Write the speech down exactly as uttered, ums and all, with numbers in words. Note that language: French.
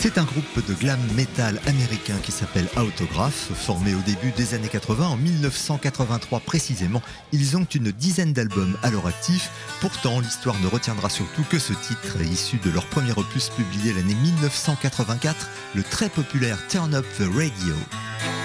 C'est un groupe de glam metal américain qui s'appelle Autograph, formé au début des années quatre-vingts, en dix-neuf cent quatre-vingt-trois précisément. Ils ont une dizaine d'albums à leur actif. Pourtant, l'histoire ne retiendra surtout que ce titre, issu de leur premier opus publié l'année dix-neuf cent quatre-vingt-quatre, le très populaire Turn Up the Radio.